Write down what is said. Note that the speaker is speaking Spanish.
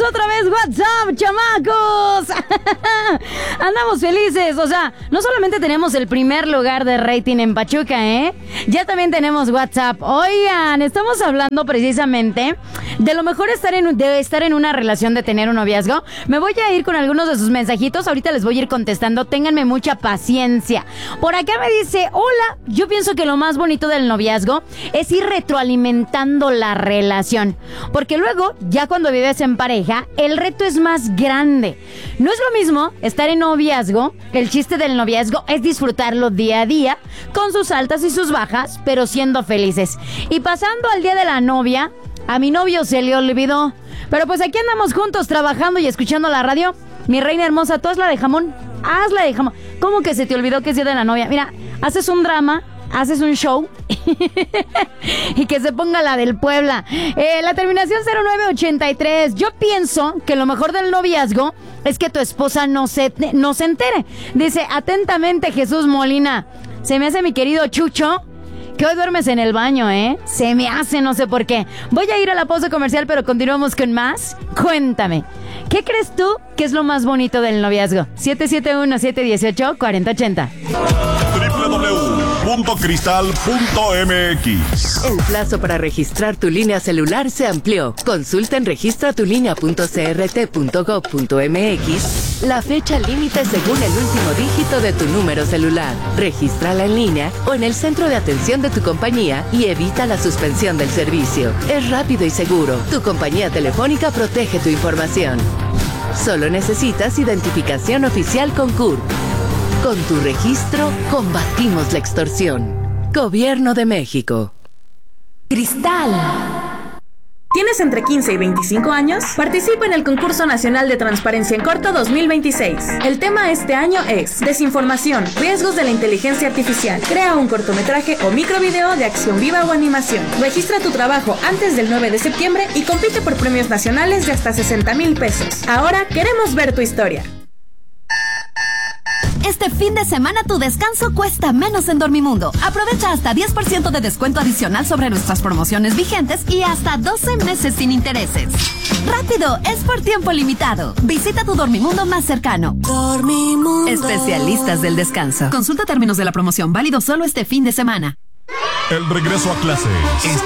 otra vez. WhatsApp, chamacos. Andamos felices. O sea, no solamente tenemos el primer lugar de rating en Pachuca, ya también tenemos WhatsApp. Oigan, estamos hablando precisamente de lo mejor de estar en una relación, de tener un noviazgo. Me voy a ir con algunos de sus mensajitos. Ahorita les voy a ir contestando. Ténganme mucha paciencia. Por acá me dice: hola, yo pienso que lo más bonito del noviazgo es ir retroalimentando la relación, porque luego, ya cuando vives en pareja, el reto es más grande. No es lo mismo estar en noviazgo. El chiste del noviazgo es disfrutarlo día a día, con sus altas y sus bajas, pero siendo felices. Y pasando al día de la novia, a mi novio se le olvidó, pero pues aquí andamos juntos trabajando y escuchando la radio. Mi reina hermosa, tú hazla de jamón. Hazla de jamón. ¿Cómo que se te olvidó que es día de la novia? Mira, haces un drama, haces un show y que se ponga la del Puebla. La terminación 0983. Yo pienso que lo mejor del noviazgo es que tu esposa no se entere. Dice atentamente Jesús Molina. Se me hace, mi querido Chucho, que hoy duermes en el baño, Se me hace, no sé por qué. Voy a ir a la pausa comercial, pero continuamos con más. Cuéntame, ¿qué crees tú que es lo más bonito del noviazgo? 771-718-4080. www.cristal.mx. El plazo para registrar tu línea celular se amplió. Consulta en registratulinea.crt.gov.mx la fecha límite según el último dígito de tu número celular. Regístrala en línea o en el centro de atención de tu compañía y evita la suspensión del servicio. Es rápido y seguro. Tu compañía telefónica protege tu información. Solo necesitas identificación oficial con CURP. Con tu registro, combatimos la extorsión. Gobierno de México. Cristal. ¿Tienes entre 15 y 25 años? Participa en el Concurso Nacional de Transparencia en Corto 2026. El tema este año es Desinformación, riesgos de la inteligencia artificial. Crea un cortometraje o microvideo de acción viva o animación. Registra tu trabajo antes del 9 de septiembre y compite por premios nacionales de hasta 60,000 pesos. Ahora queremos ver tu historia. Este fin de semana tu descanso cuesta menos en Dormimundo. Aprovecha hasta 10% de descuento adicional sobre nuestras promociones vigentes y hasta 12 meses sin intereses. ¡Rápido! Es por tiempo limitado. Visita tu Dormimundo más cercano. Dormimundo. Especialistas del descanso. Consulta términos de la promoción. Válido solo este fin de semana. El regreso a clases